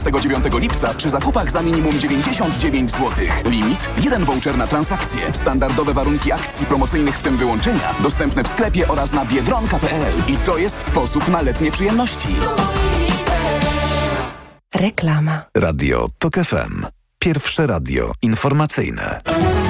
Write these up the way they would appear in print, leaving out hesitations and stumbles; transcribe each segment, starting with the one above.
9 lipca przy zakupach za minimum 99 zł. Limit 1 voucher na transakcję. Standardowe warunki akcji promocyjnych, w tym wyłączenia, dostępne w sklepie oraz na biedronka.pl. I to jest sposób na letnie przyjemności. Reklama. Radio TOK FM. Pierwsze radio informacyjne.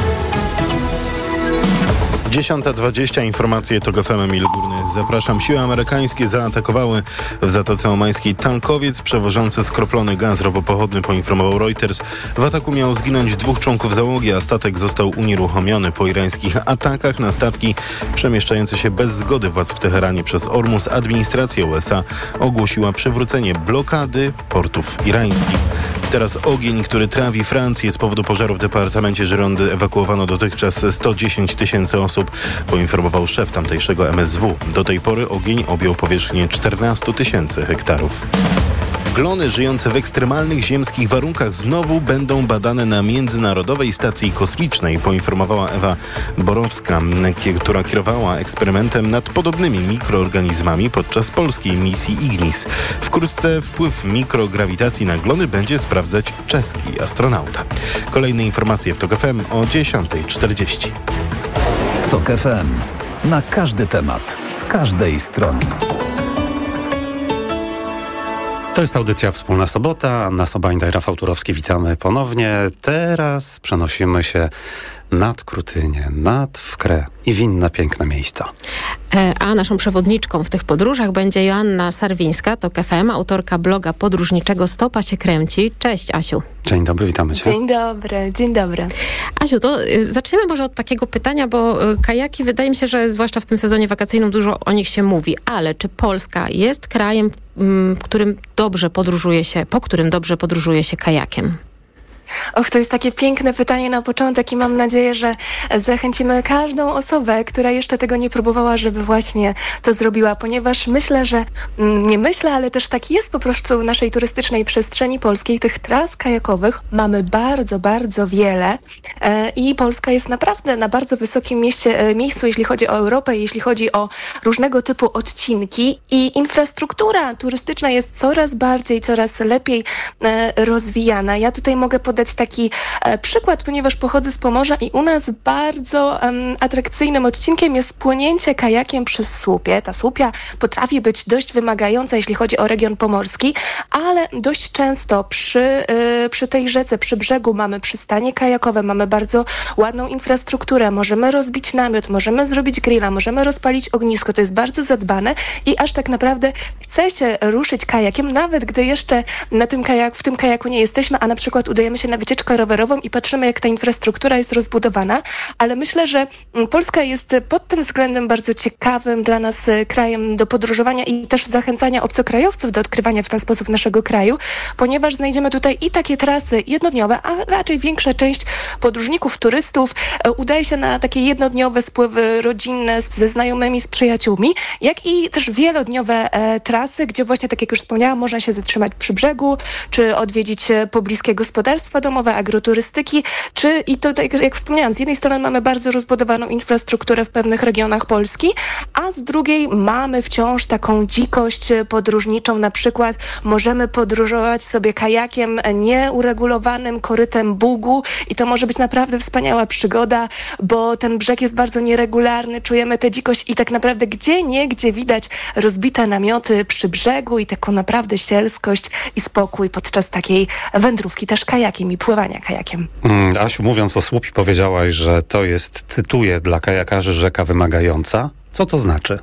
10:20, informacje TOK FM, Emil Górny. Zapraszam. Siły amerykańskie zaatakowały w Zatoce Omańskiej tankowiec przewożący skroplony gaz ropopochodny, poinformował Reuters. W ataku miało zginąć 2 członków załogi, a statek został unieruchomiony po irańskich atakach na statki przemieszczające się bez zgody władz w Teheranie przez Ormus. Administracja USA ogłosiła przywrócenie blokady portów irańskich. Teraz ogień, który trawi Francję. Z powodu pożaru w departamencie Girondy ewakuowano dotychczas 110 000 osób, poinformował szef tamtejszego MSW. Do tej pory ogień objął powierzchnię 14 000 hektarów. Glony żyjące w ekstremalnych ziemskich warunkach znowu będą badane na Międzynarodowej Stacji Kosmicznej, poinformowała Ewa Borowska, która kierowała eksperymentem nad podobnymi mikroorganizmami podczas polskiej misji Ignis. Wkrótce wpływ mikrograwitacji na glony będzie sprawdzać czeski astronauta. Kolejne informacje w TOK FM o 10:40. TOK FM. Na każdy temat, z każdej strony. To jest audycja Wspólna Sobota. Anna Sobańda i Rafał Turowski, witamy ponownie. Teraz przenosimy się nad Krutynię, nad Wkrę i w inne piękne miejsca. A naszą przewodniczką w tych podróżach będzie Joanna Sarwińska, TOK FM, autorka bloga podróżniczego Stopa się kręci. Cześć, Asiu. Dzień dobry, witamy Cię. Dzień dobry. Asiu, to zaczniemy może od takiego pytania, bo kajaki, wydaje mi się, że zwłaszcza w tym sezonie wakacyjnym dużo o nich się mówi, ale czy Polska jest krajem, po którym dobrze podróżuje się kajakiem? To jest takie piękne pytanie na początek i mam nadzieję, że zachęcimy każdą osobę, która jeszcze tego nie próbowała, żeby właśnie to zrobiła, ponieważ ale też tak jest po prostu w naszej turystycznej przestrzeni polskiej. Tych tras kajakowych mamy bardzo, bardzo wiele i Polska jest naprawdę na bardzo wysokim miejscu, jeśli chodzi o Europę, jeśli chodzi o różnego typu odcinki i infrastruktura turystyczna jest coraz lepiej rozwijana. Ja tutaj mogę podać taki przykład, ponieważ pochodzę z Pomorza i u nas bardzo atrakcyjnym odcinkiem jest płynięcie kajakiem przez Słupie. Ta Słupia potrafi być dość wymagająca, jeśli chodzi o region pomorski, ale dość często przy tej rzece, przy brzegu mamy przystanie kajakowe, mamy bardzo ładną infrastrukturę, możemy rozbić namiot, możemy zrobić grilla, możemy rozpalić ognisko, to jest bardzo zadbane i aż tak naprawdę chce się ruszyć kajakiem, nawet gdy jeszcze w tym kajaku nie jesteśmy, a na przykład udajemy się na wycieczkę rowerową i patrzymy, jak ta infrastruktura jest rozbudowana, ale myślę, że Polska jest pod tym względem bardzo ciekawym dla nas krajem do podróżowania i też zachęcania obcokrajowców do odkrywania w ten sposób naszego kraju, ponieważ znajdziemy tutaj i takie trasy jednodniowe, a raczej większa część podróżników, turystów udaje się na takie jednodniowe spływy rodzinne ze znajomymi, z przyjaciółmi, jak i też wielodniowe trasy, gdzie właśnie, tak jak już wspomniałam, można się zatrzymać przy brzegu, czy odwiedzić pobliskie gospodarstwa domowe, agroturystyki, i to, jak wspomniałam, z jednej strony mamy bardzo rozbudowaną infrastrukturę w pewnych regionach Polski, a z drugiej mamy wciąż taką dzikość podróżniczą, na przykład możemy podróżować sobie kajakiem nieuregulowanym korytem Bugu i to może być naprawdę wspaniała przygoda, bo ten brzeg jest bardzo nieregularny, czujemy tę dzikość i tak naprawdę gdzie widać rozbite namioty przy brzegu i taką naprawdę sielskość i spokój podczas takiej wędrówki też kajakiem i pływania kajakiem. Asiu, mówiąc o Słupi, powiedziałaś, że to jest, cytuję, dla kajakarzy rzeka wymagająca. Co to znaczy?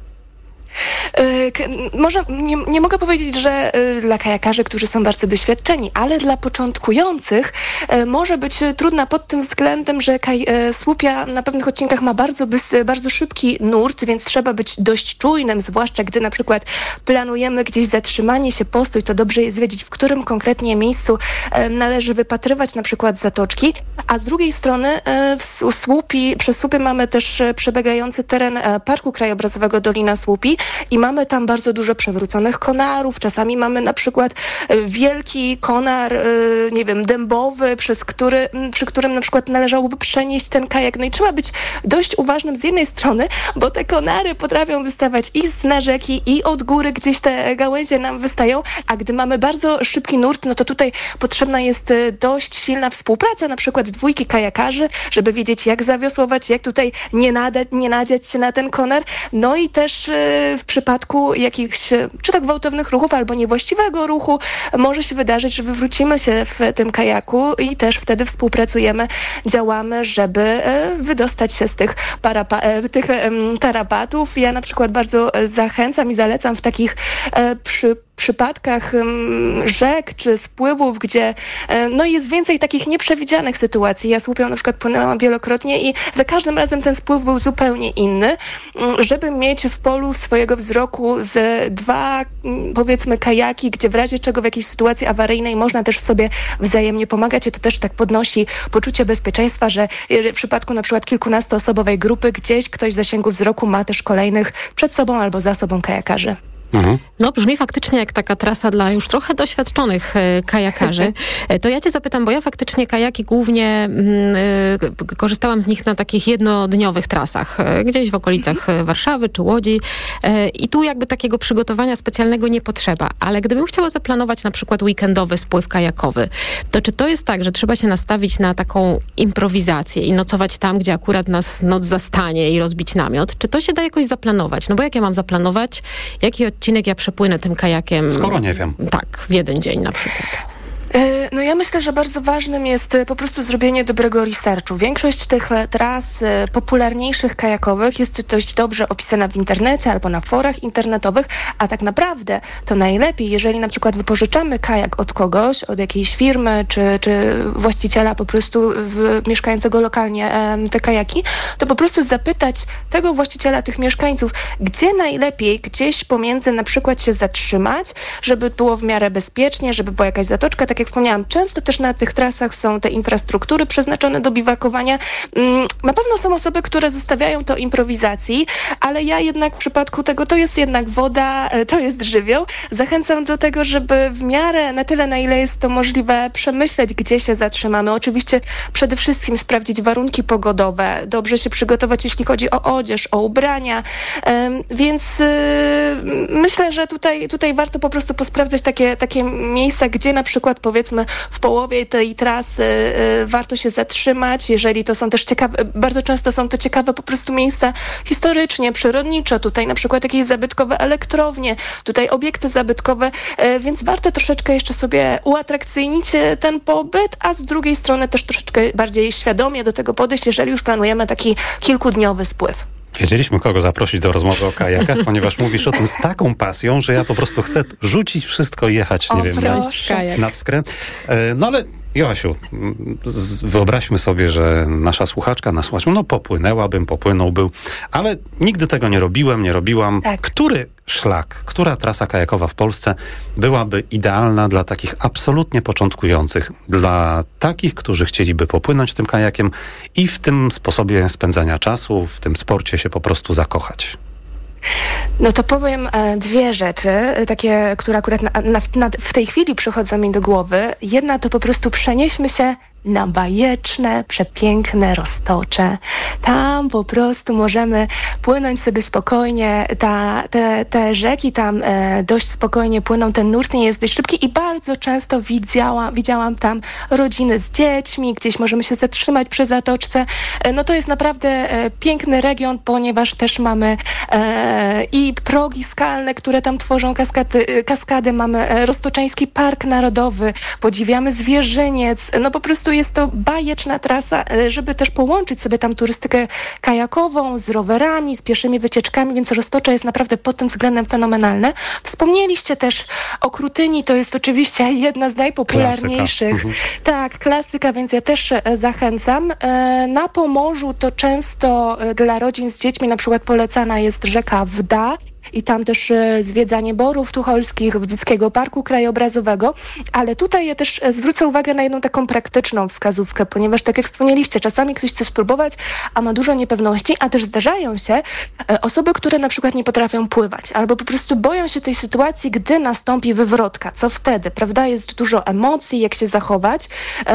Może nie mogę powiedzieć, że dla kajakarzy, którzy są bardzo doświadczeni, ale dla początkujących może być trudna pod tym względem, że Słupia na pewnych odcinkach ma bardzo szybki nurt, więc trzeba być dość czujnym, zwłaszcza gdy na przykład planujemy gdzieś zatrzymanie się, postój, to dobrze jest wiedzieć, w którym konkretnie miejscu należy wypatrywać na przykład zatoczki, a z drugiej strony przez Słupię mamy też przebiegający teren Parku Krajobrazowego Dolina Słupi i mamy tam bardzo dużo przewróconych konarów. Czasami mamy na przykład wielki konar, nie wiem, dębowy, przy którym na przykład należałoby przenieść ten kajak. No i trzeba być dość uważnym z jednej strony, bo te konary potrafią wystawać i z na rzeki, i od góry gdzieś te gałęzie nam wystają, a gdy mamy bardzo szybki nurt, no to tutaj potrzebna jest dość silna współpraca, na przykład dwójki kajakarzy, żeby wiedzieć, jak zawiosłować, jak tutaj nie nadziać się na ten konar. No i też w przypadku jakichś czy tak gwałtownych ruchów, albo niewłaściwego ruchu może się wydarzyć, że wywrócimy się w tym kajaku i też wtedy współpracujemy, działamy, żeby wydostać się z tych tarapatów. Ja na przykład bardzo zachęcam i zalecam w takich przypadkach rzek czy spływów, gdzie no jest więcej takich nieprzewidzianych sytuacji. Ja słupią na przykład płynęłam wielokrotnie i za każdym razem ten spływ był zupełnie inny, żeby mieć w polu swojego wzroku z dwa, powiedzmy, kajaki, gdzie w razie czego w jakiejś sytuacji awaryjnej można też sobie wzajemnie pomagać i to też tak podnosi poczucie bezpieczeństwa, że w przypadku na przykład kilkunastoosobowej grupy gdzieś ktoś w zasięgu wzroku ma też kolejnych przed sobą albo za sobą kajakarzy. No brzmi faktycznie jak taka trasa dla już trochę doświadczonych kajakarzy. To ja cię zapytam, bo ja faktycznie kajaki głównie korzystałam z nich na takich jednodniowych trasach, gdzieś w okolicach Warszawy czy Łodzi i tu jakby takiego przygotowania specjalnego nie potrzeba, ale gdybym chciała zaplanować na przykład weekendowy spływ kajakowy, to czy to jest tak, że trzeba się nastawić na taką improwizację i nocować tam, gdzie akurat nas noc zastanie i rozbić namiot? Czy to się da jakoś zaplanować? No bo jak ja mam zaplanować, jaki odcinek ja przepłynę tym kajakiem? Skoro nie wiem. Tak, w jeden dzień na przykład. No ja myślę, że bardzo ważnym jest po prostu zrobienie dobrego researchu. Większość tych tras popularniejszych kajakowych jest dość dobrze opisana w internecie albo na forach internetowych, a tak naprawdę to najlepiej, jeżeli na przykład wypożyczamy kajak od kogoś, od jakiejś firmy czy właściciela po prostu mieszkającego lokalnie te kajaki, to po prostu zapytać tego właściciela, tych mieszkańców, gdzie najlepiej gdzieś pomiędzy na przykład się zatrzymać, żeby było w miarę bezpiecznie, żeby była jakaś zatoczka. Tak jak wspomniałam, często też na tych trasach są te infrastruktury przeznaczone do biwakowania. Na pewno są osoby, które zostawiają to improwizacji, ale ja jednak w przypadku tego, to jest jednak woda, to jest żywioł. Zachęcam do tego, żeby w miarę, na tyle na ile jest to możliwe, przemyśleć, gdzie się zatrzymamy. Oczywiście przede wszystkim sprawdzić warunki pogodowe, dobrze się przygotować, jeśli chodzi o odzież, o ubrania, więc myślę, że tutaj warto po prostu posprawdzać takie miejsca, gdzie na przykład powiedzmy w połowie tej trasy warto się zatrzymać, jeżeli to są też ciekawe, bardzo często są to ciekawe po prostu miejsca historycznie, przyrodniczo, tutaj na przykład jakieś zabytkowe elektrownie, tutaj obiekty zabytkowe, więc warto troszeczkę jeszcze sobie uatrakcyjnić ten pobyt, a z drugiej strony też troszeczkę bardziej świadomie do tego podejść, jeżeli już planujemy taki kilkudniowy spływ. Wiedzieliśmy, kogo zaprosić do rozmowy o kajakach, ponieważ mówisz o tym z taką pasją, że ja po prostu chcę rzucić wszystko i jechać, nie wiem, nad wkręt. No ale Joasiu, wyobraźmy sobie, że nasza słuchaczka, nasz słuchacz, no popłynąłbym, ale nigdy tego nie robiłam. Tak. Który szlak, która trasa kajakowa w Polsce byłaby idealna dla takich absolutnie początkujących, dla takich, którzy chcieliby popłynąć tym kajakiem i w tym sposobie spędzania czasu, w tym sporcie się po prostu zakochać? No to powiem dwie rzeczy, takie, które akurat w tej chwili przychodzą mi do głowy. Jedna to po prostu przenieśmy się na bajeczne, przepiękne Roztocze. Tam po prostu możemy płynąć sobie spokojnie. Te rzeki tam dość spokojnie płyną, ten nurt nie jest dość szybki i bardzo często widziałam tam rodziny z dziećmi, gdzieś możemy się zatrzymać przy zatoczce. No to jest naprawdę piękny region, ponieważ też mamy i progi skalne, które tam tworzą kaskady, mamy Roztoczański Park Narodowy, podziwiamy Zwierzyniec, no po prostu jest to bajeczna trasa, żeby też połączyć sobie tam turystykę kajakową z rowerami, z pieszymi wycieczkami, więc Roztocze jest naprawdę pod tym względem fenomenalne. Wspomnieliście też o Krutyni, to jest oczywiście jedna z najpopularniejszych. Klasyka. Tak, klasyka, więc ja też zachęcam. Na Pomorzu to często dla rodzin z dziećmi na przykład polecana jest rzeka Wda. i tam też zwiedzanie Borów Tucholskich, Dzieckiego Parku Krajobrazowego, ale tutaj ja też zwrócę uwagę na jedną taką praktyczną wskazówkę, ponieważ tak jak wspomnieliście, czasami ktoś chce spróbować, a ma dużo niepewności, a też zdarzają się osoby, które na przykład nie potrafią pływać, albo po prostu boją się tej sytuacji, gdy nastąpi wywrotka. Co wtedy, prawda? Jest dużo emocji, jak się zachować.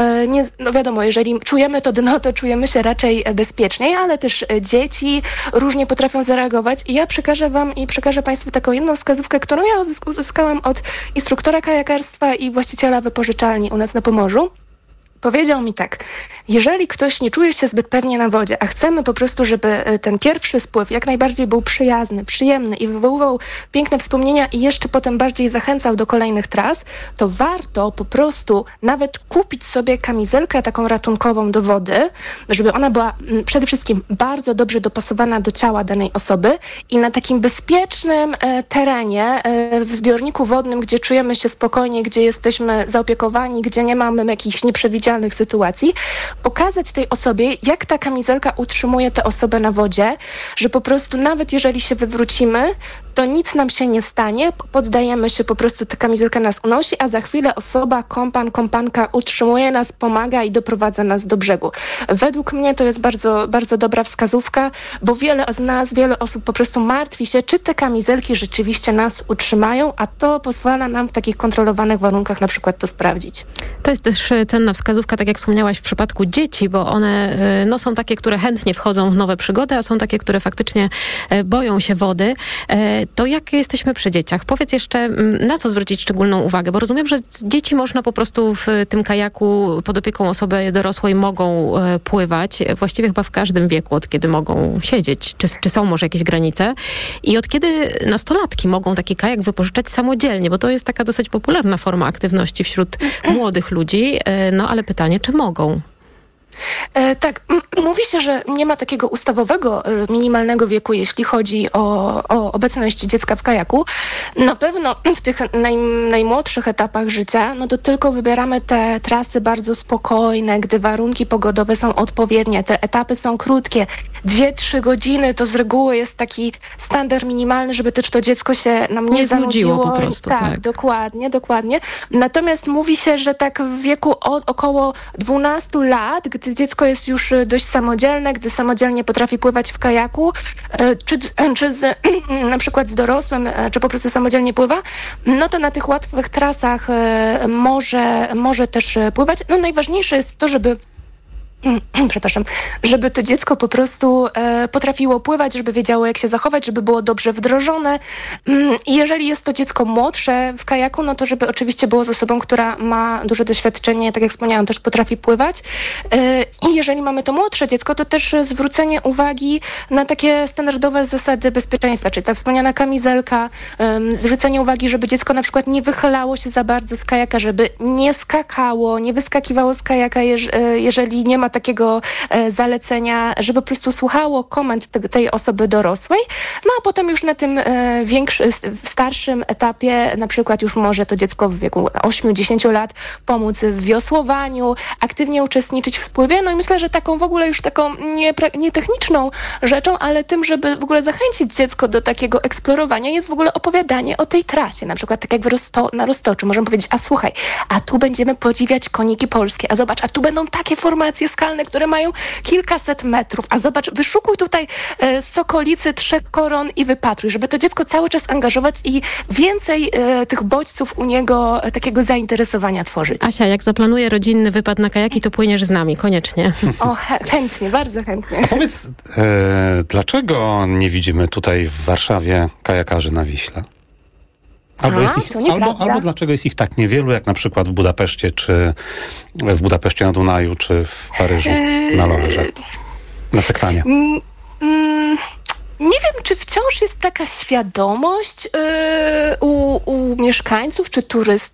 No wiadomo, jeżeli czujemy to dno, to czujemy się raczej bezpieczniej, ale też dzieci różnie potrafią zareagować. I ja przekażę wam i przekażę państwu taką jedną wskazówkę, którą ja uzyskałam od instruktora kajakarstwa i właściciela wypożyczalni u nas na Pomorzu. Powiedział mi tak, jeżeli ktoś nie czuje się zbyt pewnie na wodzie, a chcemy po prostu, żeby ten pierwszy spływ jak najbardziej był przyjazny, przyjemny i wywoływał piękne wspomnienia i jeszcze potem bardziej zachęcał do kolejnych tras, to warto po prostu nawet kupić sobie kamizelkę taką ratunkową do wody, żeby ona była przede wszystkim bardzo dobrze dopasowana do ciała danej osoby i na takim bezpiecznym terenie, w zbiorniku wodnym, gdzie czujemy się spokojnie, gdzie jesteśmy zaopiekowani, gdzie nie mamy jakichś nieprzewidzianych sytuacji, pokazać tej osobie, jak ta kamizelka utrzymuje tę osobę na wodzie, że po prostu nawet jeżeli się wywrócimy, to nic nam się nie stanie, poddajemy się, po prostu ta kamizelka nas unosi, a za chwilę osoba, kompanka utrzymuje nas, pomaga i doprowadza nas do brzegu. Według mnie to jest bardzo, bardzo dobra wskazówka, bo wiele osób po prostu martwi się, czy te kamizelki rzeczywiście nas utrzymają, a to pozwala nam w takich kontrolowanych warunkach na przykład to sprawdzić. To jest też cenna wskazówka, tak jak wspomniałaś w przypadku dzieci, bo one są takie, które chętnie wchodzą w nowe przygody, a są takie, które faktycznie boją się wody. To jak jesteśmy przy dzieciach? Powiedz jeszcze, na co zwrócić szczególną uwagę, bo rozumiem, że dzieci można po prostu w tym kajaku pod opieką osoby dorosłej mogą pływać, właściwie chyba w każdym wieku, od kiedy mogą siedzieć. Czy są może jakieś granice? I od kiedy nastolatki mogą taki kajak wypożyczać samodzielnie, bo to jest taka dosyć popularna forma aktywności wśród młodych ludzi, no ale pytanie, czy mogą? Tak, mówi się, że nie ma takiego ustawowego minimalnego wieku, jeśli chodzi o obecność dziecka w kajaku. Na pewno w tych najmłodszych etapach życia, no to tylko wybieramy te trasy bardzo spokojne, gdy warunki pogodowe są odpowiednie. Te etapy są krótkie. 2-3 godziny to z reguły jest taki standard minimalny, żeby też to dziecko się nam nie znudziło po prostu. Tak, dokładnie. Natomiast mówi się, że tak w wieku około 12 lat, gdy dziecko jest już dość samodzielne, gdy samodzielnie potrafi pływać w kajaku, czy na przykład z dorosłym, czy po prostu samodzielnie pływa, no to na tych łatwych trasach może też pływać. No najważniejsze jest to, żeby to dziecko po prostu potrafiło pływać, żeby wiedziało, jak się zachować, żeby było dobrze wdrożone. I jeżeli jest to dziecko młodsze w kajaku, no to żeby oczywiście było z osobą, która ma duże doświadczenie, tak jak wspomniałam, też potrafi pływać. I jeżeli mamy to młodsze dziecko, to też zwrócenie uwagi na takie standardowe zasady bezpieczeństwa, czyli ta wspomniana kamizelka, zwrócenie uwagi, żeby dziecko na przykład nie wychylało się za bardzo z kajaka, żeby nie skakało, nie wyskakiwało z kajaka, jeżeli nie ma takiego zalecenia, żeby po prostu słuchało komend tej osoby dorosłej, no a potem już na tym w starszym etapie, na przykład już może to dziecko w wieku 8-10 lat pomóc w wiosłowaniu, aktywnie uczestniczyć w spływie, no i myślę, że taką w ogóle już taką nietechniczną rzeczą, ale tym, żeby w ogóle zachęcić dziecko do takiego eksplorowania, jest w ogóle opowiadanie o tej trasie, na przykład tak jak na Roztoczu, możemy powiedzieć, a słuchaj, a tu będziemy podziwiać koniki polskie, a zobacz, a tu będą takie formacje skalne, które mają kilkaset metrów, a zobacz, wyszukuj tutaj sokolicy, 3 koron i wypatruj, żeby to dziecko cały czas angażować i więcej tych bodźców u niego takiego zainteresowania tworzyć. Asia, jak zaplanuję rodzinny wypad na kajaki, to płyniesz z nami, koniecznie. O, chętnie, bardzo chętnie. A powiedz, dlaczego nie widzimy tutaj w Warszawie kajakarzy na Wiśle? Albo dlaczego jest ich tak niewielu, jak na przykład w Budapeszcie, czy w Budapeszcie na Dunaju, czy w Paryżu na Loerze, na Sekwanie? Nie wiem, czy wciąż jest taka świadomość u mieszkańców czy